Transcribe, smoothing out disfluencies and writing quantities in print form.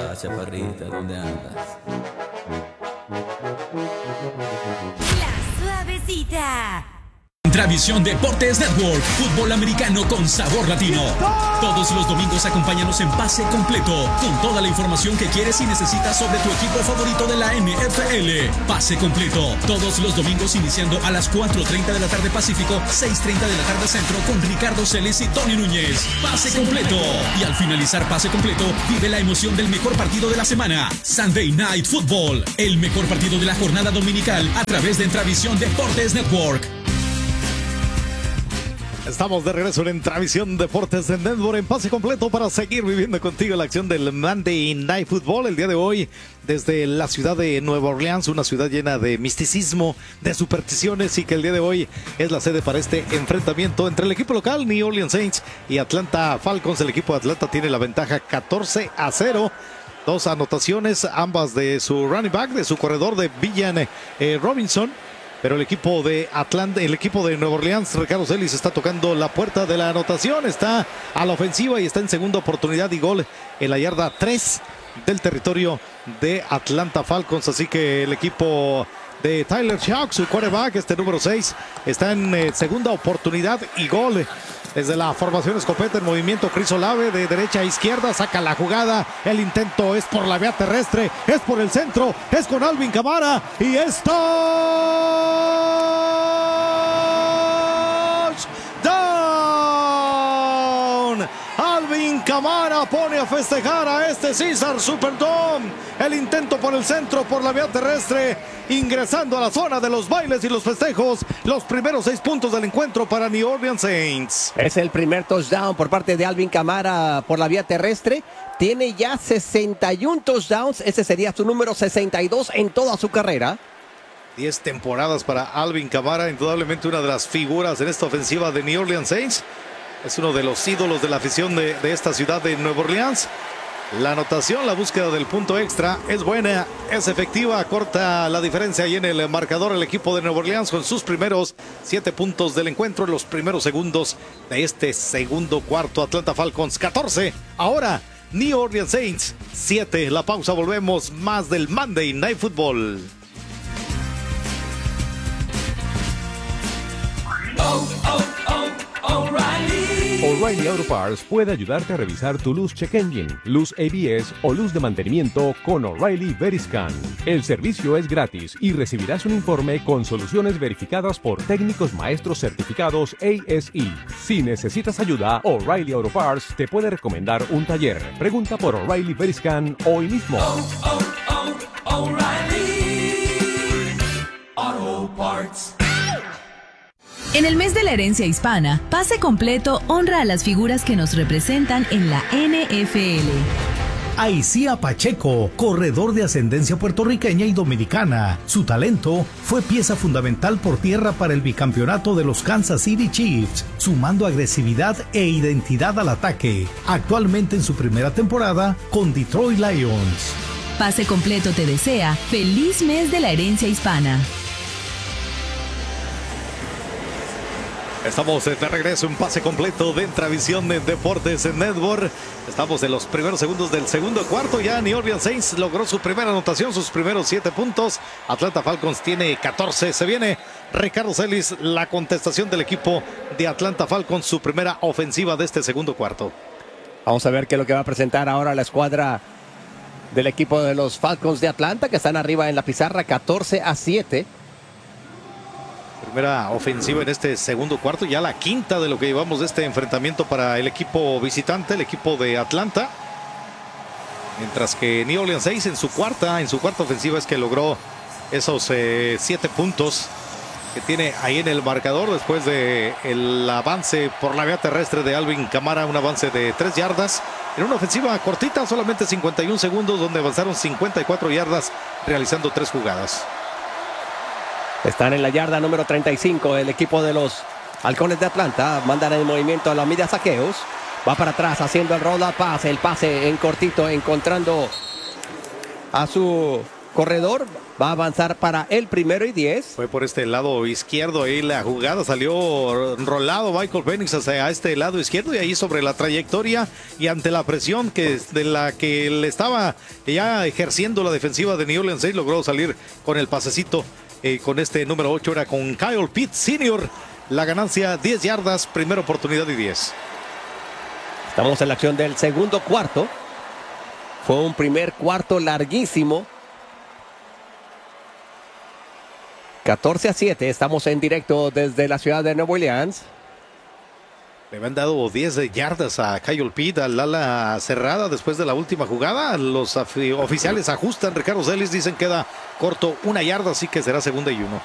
Hola, chaparrita, ¿dónde andas? La Suavecita. Travisión Deportes Network, fútbol americano con sabor latino. Todos los domingos acompáñanos en Pase Completo, con toda la información que quieres y necesitas sobre tu equipo favorito de la NFL. Pase Completo, todos los domingos iniciando a las 4:30 de la tarde Pacífico, 6:30 de la tarde Centro, con Ricardo Celis y Tony Núñez. Pase Completo. Y al finalizar Pase Completo, vive la emoción del mejor partido de la semana. Sunday Night Football, el mejor partido de la jornada dominical a través de Travisión Deportes Network. Estamos de regreso en Travisión Deportes de Network en Pase Completo para seguir viviendo contigo la acción del Monday Night Football. El día de hoy, desde la ciudad de Nueva Orleans, una ciudad llena de misticismo, de supersticiones, y que el día de hoy es la sede para este enfrentamiento entre el equipo local, New Orleans Saints, y Atlanta Falcons. El equipo de Atlanta tiene la ventaja 14-0. Dos anotaciones, ambas de su running back, de su corredor de Villan Robinson. Pero el equipo de Atlanta, el equipo de Nueva Orleans, Ricardo Celis, está tocando la puerta de la anotación. Está a la ofensiva y está en segunda oportunidad y gol en la yarda 3 del territorio de Atlanta Falcons. Así que el equipo de Tyler Shough, su quarterback, número 6, está en segunda oportunidad y gol. Desde la formación escopeta en movimiento, Chris Olave de derecha a izquierda, saca la jugada. El intento es por la vía terrestre, es por el centro, es con Alvin Kamara y está touchdown. Alvin Kamara pone a festejar a este Caesars Superdome. El intento por el centro, por la vía terrestre, ingresando a la zona de los bailes y los festejos. Los primeros 6 puntos del encuentro para New Orleans Saints. Es el primer touchdown por parte de Alvin Kamara por la vía terrestre. Tiene ya 61 touchdowns. Ese sería su número 62 en toda su carrera. 10 temporadas para Alvin Kamara, indudablemente una de las figuras en esta ofensiva de New Orleans Saints. Es uno de los ídolos de la afición de esta ciudad de Nueva Orleans. La anotación, la búsqueda del punto extra es buena, es efectiva, corta la diferencia ahí en el marcador el equipo de Nueva Orleans con sus primeros 7 puntos del encuentro en los primeros segundos de este segundo cuarto. Atlanta Falcons 14, ahora New Orleans Saints 7. La pausa, volvemos, más del Monday Night Football. O'Reilly Auto Parts puede ayudarte a revisar tu luz check engine, luz ABS o luz de mantenimiento con O'Reilly Veriscan. El servicio es gratis y recibirás un informe con soluciones verificadas por técnicos maestros certificados ASE. Si necesitas ayuda, O'Reilly Auto Parts te puede recomendar un taller. Pregunta por O'Reilly Veriscan hoy mismo. O'Reilly Auto Parts. En el mes de la herencia hispana, Pase Completo honra a las figuras que nos representan en la NFL. Aicía Pacheco, corredor de ascendencia puertorriqueña y dominicana. Su talento fue pieza fundamental por tierra para el bicampeonato de los Kansas City Chiefs, sumando agresividad e identidad al ataque. Actualmente en su primera temporada con Detroit Lions. Pase Completo te desea feliz mes de la herencia hispana. Estamos de regreso en Pase Completo de Travisión de Deportes Network. Estamos en los primeros segundos del segundo cuarto. Ya New Orleans Saints logró su primera anotación, sus primeros 7 puntos. Atlanta Falcons tiene 14. Se viene Ricardo Celis, la contestación del equipo de Atlanta Falcons, su primera ofensiva de este segundo cuarto. Vamos a ver qué es lo que va a presentar ahora la escuadra del equipo de los Falcons de Atlanta, que están arriba en la pizarra 14-7. Primera ofensiva en este segundo cuarto, ya la quinta de lo que llevamos de este enfrentamiento para el equipo visitante, el equipo de Atlanta. Mientras que New Orleans Saints en su cuarta ofensiva es que logró esos 7 puntos que tiene ahí en el marcador después de el avance por la vía terrestre de Alvin Kamara, un avance de 3 yardas. En una ofensiva cortita, solamente 51 segundos, donde avanzaron 54 yardas realizando 3 jugadas. Están en la yarda número 35 el equipo de los Halcones de Atlanta. Mandan en movimiento a la media Saqueos. Va para atrás haciendo el roll pass. El pase en cortito, encontrando a su corredor va a avanzar para el 1º y 10. Fue por este lado izquierdo ahí la jugada, salió rolado Michael Penix hacia este lado izquierdo y ahí sobre la trayectoria y ante la presión de la que le estaba ya ejerciendo la defensiva de New Orleans Saints, logró salir con el pasecito con este número 8, era con Kyle Pitts Sr. La ganancia 10 yardas, primera oportunidad y 10. Estamos en la acción del segundo cuarto. Fue un primer cuarto larguísimo. 14-7, estamos en directo desde la ciudad de Nueva Orleans. Le habían dado 10 yardas a Kyle Pitts, al ala cerrada después de la última jugada. Los oficiales ajustan. Ricardo Celis dicen queda corto 1 yarda, así que será 2ª y 1.